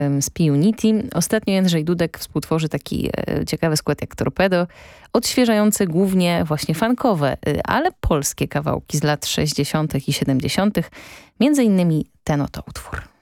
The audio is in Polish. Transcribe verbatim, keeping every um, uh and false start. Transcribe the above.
z P-Unity. Ostatnio Jędrzej Dudek współtworzy taki ciekawy skład jak Torpedo, odświeżający głównie właśnie funkowe, ale polskie kawałki z lat sześćdziesiątych i siedemdziesiątych. Między innymi ten oto utwór.